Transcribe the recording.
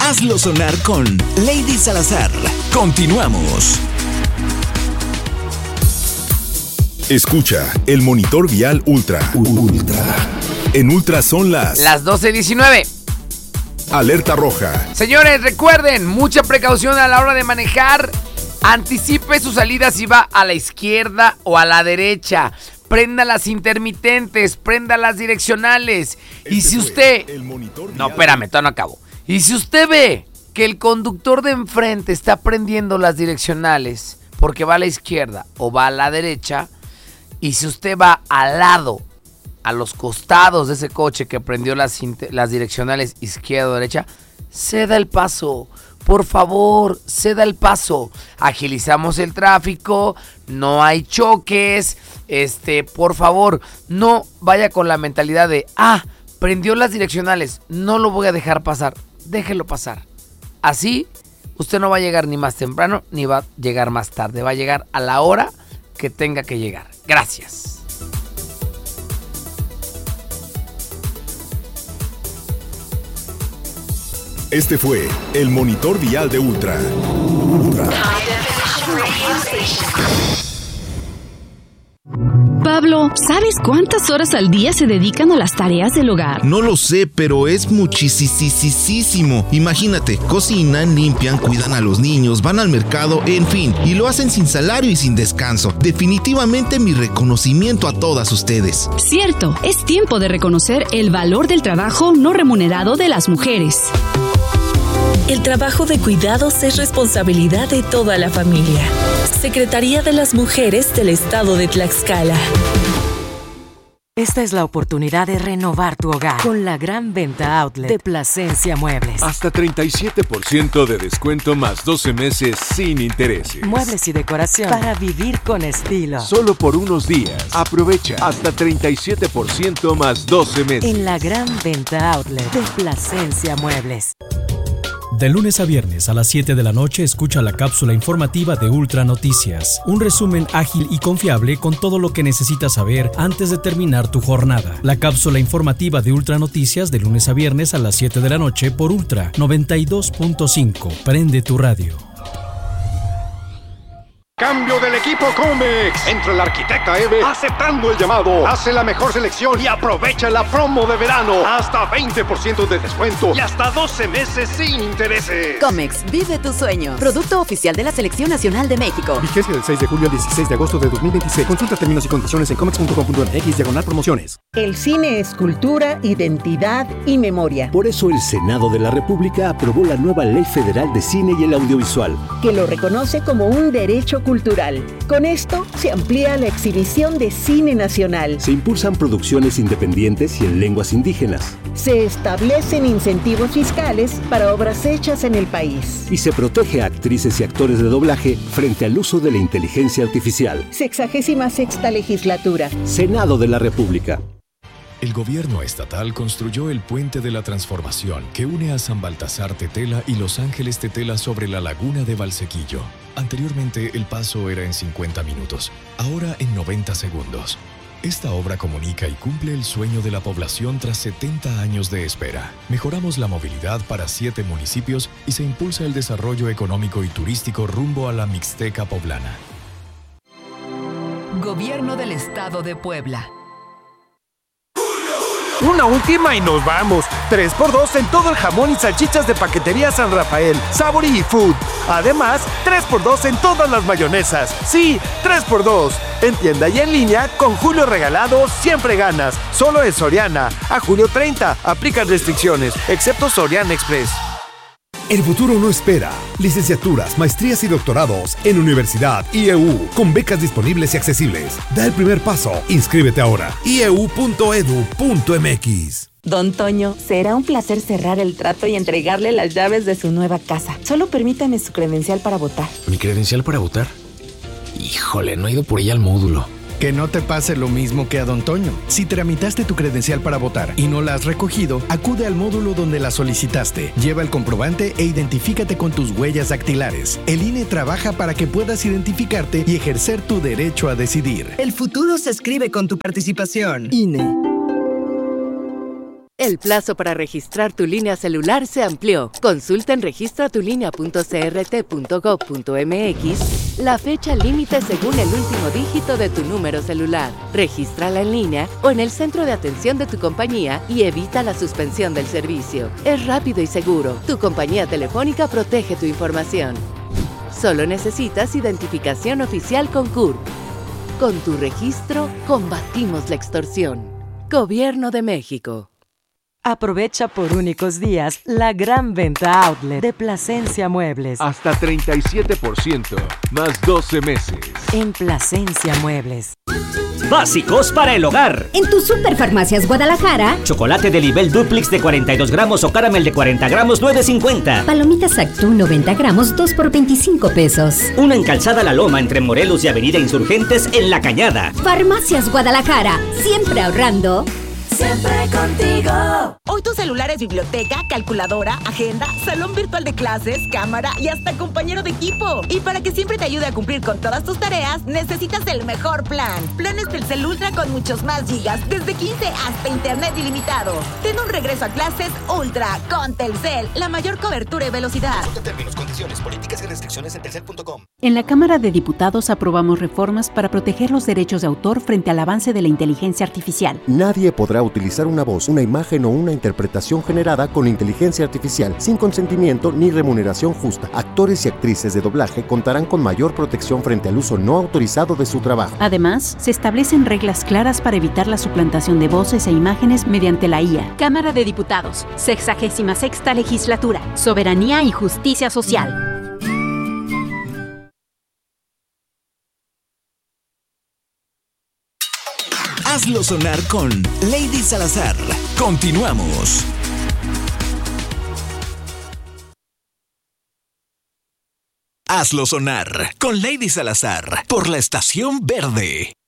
Hazlo sonar con Lady Salazar. Continuamos. Escucha el monitor vial Ultra. En Ultra son las 12:19. Alerta roja. Señores, recuerden, mucha precaución a la hora de manejar. Anticipe su salida si va a la izquierda o a la derecha. Prenda las intermitentes, prenda las direccionales. Y si usted... No, espérame, todavía no acabo. Y si usted ve que el conductor de enfrente está prendiendo las direccionales porque va a la izquierda o va a la derecha, y si usted va al lado, a los costados de ese coche que prendió las direccionales izquierda o derecha, ceda el paso. Por favor, ceda el paso. Agilizamos el tráfico, no hay choques. Por favor, no vaya con la mentalidad de, prendió las direccionales, no lo voy a dejar pasar. Déjelo pasar. Así, usted no va a llegar ni más temprano, ni va a llegar más tarde. Va a llegar a la hora que tenga que llegar. Gracias. Este fue el monitor vial de Ultra. Pablo, ¿sabes cuántas horas al día se dedican a las tareas del hogar? No lo sé, pero es muchísimo. Imagínate, cocinan, limpian, cuidan a los niños, van al mercado, en fin, y lo hacen sin salario y sin descanso. Definitivamente mi reconocimiento a todas ustedes. Cierto, es tiempo de reconocer el valor del trabajo no remunerado de las mujeres. El trabajo de cuidados es responsabilidad de toda la familia. Secretaría de las Mujeres del Estado de Tlaxcala. Esta es la oportunidad de renovar tu hogar con la gran venta outlet de Plasencia Muebles. Hasta 37% de descuento más 12 meses sin intereses. Muebles y decoración para vivir con estilo. Solo por unos días. Aprovecha hasta 37% más 12 meses. En la gran venta outlet de Plasencia Muebles. De lunes a viernes a las 7 de la noche escucha la cápsula informativa de Ultra Noticias. Un resumen ágil y confiable con todo lo que necesitas saber antes de terminar tu jornada. La cápsula informativa de Ultra Noticias de lunes a viernes a las 7 de la noche por Ultra 92.5. Prende tu radio. Cambio del equipo Comex. Entra la arquitecta Eve aceptando el llamado. Hace la mejor selección y aprovecha la promo de verano. Hasta 20% de descuento y hasta 12 meses sin intereses. Comex, vive tu sueño. Producto oficial de la Selección Nacional de México. Vigencia del 6 de julio al 16 de agosto de 2026. Consulta términos y condiciones en comex.com.mx/promociones. El cine es cultura, identidad y memoria. Por eso el Senado de la República aprobó la nueva Ley Federal de Cine y el Audiovisual, que lo reconoce como un derecho cultural. Con esto se amplía la exhibición de cine nacional. Se impulsan producciones independientes y en lenguas indígenas. Se establecen incentivos fiscales para obras hechas en el país. Y se protege a actrices y actores de doblaje frente al uso de la inteligencia artificial. 66ª legislatura. Senado de la República. El gobierno estatal construyó el Puente de la Transformación que une a San Baltasar Tetela y Los Ángeles Tetela sobre la laguna de Valsequillo. Anteriormente el paso era en 50 minutos, ahora en 90 segundos. Esta obra comunica y cumple el sueño de la población tras 70 años de espera. Mejoramos la movilidad para 7 municipios y se impulsa el desarrollo económico y turístico rumbo a la Mixteca poblana. Gobierno del Estado de Puebla. Una última y nos vamos. 3x2 en todo el jamón y salchichas de Paquetería San Rafael, Sabory y Food. Además, 3x2 en todas las mayonesas. Sí, 3x2. En tienda y en línea, con Julio Regalado siempre ganas. Solo en Soriana. A julio 30. Aplican restricciones, excepto Soriana Express. El futuro no espera. Licenciaturas, maestrías y doctorados en Universidad IEU, con becas disponibles y accesibles. Da el primer paso. Inscríbete ahora. ieu.edu.mx. Don Toño, será un placer cerrar el trato y entregarle las llaves de su nueva casa. Solo permítame su credencial para votar. ¿Mi credencial para votar? Híjole, no he ido por ella al módulo. Que no te pase lo mismo que a Don Toño. Si tramitaste tu credencial para votar y no la has recogido, acude al módulo donde la solicitaste. Lleva el comprobante e identifícate con tus huellas dactilares. El INE trabaja para que puedas identificarte y ejercer tu derecho a decidir. El futuro se escribe con tu participación. INE. El plazo para registrar tu línea celular se amplió. Consulta en registratulinea.crt.gov.mx la fecha límite según el último dígito de tu número celular. Regístrala en línea o en el centro de atención de tu compañía y evita la suspensión del servicio. Es rápido y seguro. Tu compañía telefónica protege tu información. Solo necesitas identificación oficial con CURP. Con tu registro, combatimos la extorsión. Gobierno de México. Aprovecha por únicos días la gran venta outlet de Plasencia Muebles. Hasta 37%, más 12 meses. En Plasencia Muebles. Básicos para el hogar. En tu Superfarmacias Guadalajara. Chocolate de nivel duplex de 42 gramos o caramel de 40 gramos, $9.50. Palomitas Actú 90 gramos, 2 por $25. Una en Calzada La Loma entre Morelos y Avenida Insurgentes en La Cañada. Farmacias Guadalajara. Siempre ahorrando. Siempre contigo. Hoy tu celular es biblioteca, calculadora, agenda, salón virtual de clases, cámara y hasta compañero de equipo. Y para que siempre te ayude a cumplir con todas tus tareas, necesitas el mejor plan. Planes Telcel Ultra con muchos más gigas, desde 15 hasta internet ilimitado. Ten un regreso a clases Ultra con Telcel, la mayor cobertura y velocidad. Consulta términos, condiciones, políticas y restricciones en telcel.com. En la Cámara de Diputados aprobamos reformas para proteger los derechos de autor frente al avance de la inteligencia artificial. Nadie podrá utilizar una voz, una imagen o una interpretación generada con inteligencia artificial sin consentimiento ni remuneración justa. Actores y actrices de doblaje contarán con mayor protección frente al uso no autorizado de su trabajo. Además, se establecen reglas claras para evitar la suplantación de voces e imágenes mediante la IA. Cámara de Diputados, 66ª Legislatura, Soberanía y Justicia Social. Hazlo sonar con Lady Salazar. Continuamos. Hazlo sonar con Lady Salazar por la Estación Verde.